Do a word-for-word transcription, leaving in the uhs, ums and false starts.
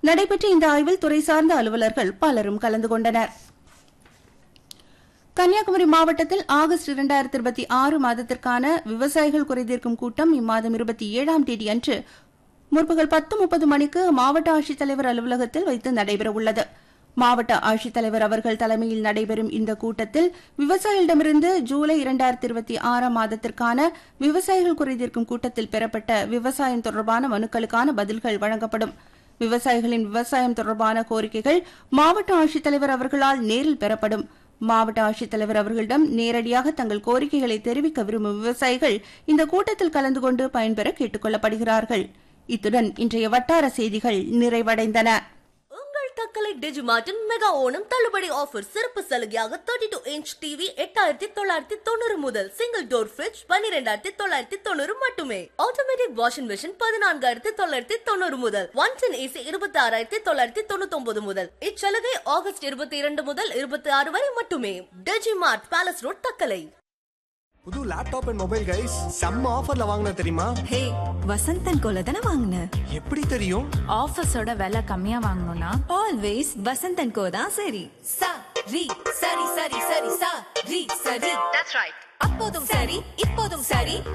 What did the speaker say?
நடைபெற்ற இந்த ஆய்வில் துறை சார்ந்த அலுவலர்கள் பலரும் கலந்து கொண்டனர். கன்னியாகுமரி மாவட்டத்தில் ஆகஸ்ட் இரண்டாயிரத்தி இருபத்தி ஆறு மாதத்திற்கான விவசாயிகள் குறைதீர்க்கும் கூட்டம் இம்மாதம் இருபத்தி ஏழாம் தேதி அன்று முற்பகல் பத்து முப்பது மணிக்கு மாவட்ட ஆட்சித்தலைவர் அலுவலகத்தில் வைத்து நடைபெறவுள்ளது. மாவட்ட ஆட்சித்தலைவர் அவர்கள் தலைமையில் நடைபெறும் இந்த கூட்டத்தில் விவசாயிகளிடமிருந்து ஜூலை இரண்டாயிரத்தி இருபத்தி ஆறாம் மாதத்திற்கான விவசாயிகள் குறைதீர்க்கும் கூட்டத்தில் பெறப்பட்ட விவசாயம் தொடர்பான மனுக்களுக்கான பதில்கள் வழங்கப்படும். விவசாயிகளின் விவசாயம் தொடர்பான கோரிக்கைகள் மாவட்ட ஆட்சித்தலைவர் அவர்களால் நேரில் பெறப்படும். மாவட்ட ஆட்சித்தலைவர் அவர்களிடம் நேரடியாக தங்கள் கோரிக்கைகளை தெரிவிக்க விரும்பும் விவசாயிகள் இந்த கூட்டத்தில் கலந்து கொண்டு பயன்பெற கேட்டுக் கொள்ளப்படுகிறார்கள். இத்துடன் இன்றைய வட்டார செய்திகள் நிறைவடைந்தன. உங்கள் தக்கலை டிஜிமார்ட்டின் மெகா ஓணம் தள்ளுபடி ஆஃபர் சிறப்பு சலுகையாக முப்பத்தி இரண்டு இன்ச் டிவி எட்டாயிரத்தி தொள்ளாயிரத்தி தொண்ணூறு முதல், சிங்கிள் டோர் ஃபிரிட்ஜ் பன்னிரெண்டாயிரத்தி தொள்ளாயிரத்தி தொண்ணூறு மட்டுமே, ஆட்டோமேட்டிக் வாஷிங் மெஷின் பதினான்காயிரத்தி தொள்ளாயிரத்தி தொண்ணூறு முதல், ஒன் டென் ஏசி இருபத்தி ஆறாயிரத்தி தொள்ளாயிரத்தி தொண்ணூத்தி ஒன்பது முதல். இச்சலுகை ஆகஸ்ட் இருபத்தி இரண்டு முதல் இருபத்தி ஆறு வரை மட்டுமே. Digimart, palace road, Thuckalay. புது லேப்டாப் அண்ட் மொபைல் கைஸ் செம்ம ஆஃபர்ல வாங்குன தெரியுமா? ஹே, வசந்தன் கோல தான வாங்குன. எப்படி தெரியும்? ஆஃபர்ஸோட விலை கம்மியா வாங்கணும்னா ஆல்வேஸ் வசந்தன் கோ தான் சரி. சா ரி சரி சரி சரி சா ரி சரி. That's right. அப்போதும் சரி இப்போதும் சரி.